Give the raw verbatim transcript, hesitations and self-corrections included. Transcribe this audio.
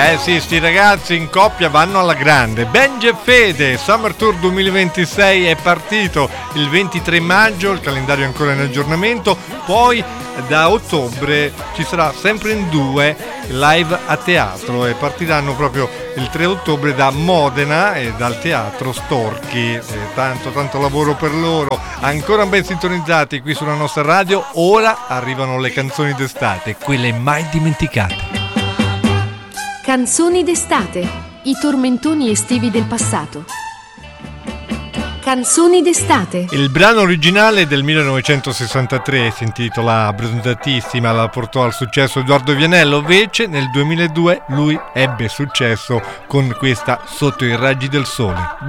Eh sì, sti ragazzi in coppia vanno alla grande. Benji e Fede, Summer Tour duemilaventisei è partito il ventitré maggio, il calendario è ancora in aggiornamento, poi da ottobre ci sarà sempre in due live a teatro e partiranno proprio il tre ottobre da Modena e dal teatro Storchi. E tanto tanto lavoro per loro, ancora ben sintonizzati qui sulla nostra radio. Ora arrivano le canzoni d'estate, quelle mai dimenticate. Canzoni d'estate, i tormentoni estivi del passato. Canzoni d'estate. Il brano originale del millenovecentosessantatré si intitola Abbronzatissima, la portò al successo Edoardo Vianello, invece nel duemiladue lui ebbe successo con questa Sotto i raggi del sole.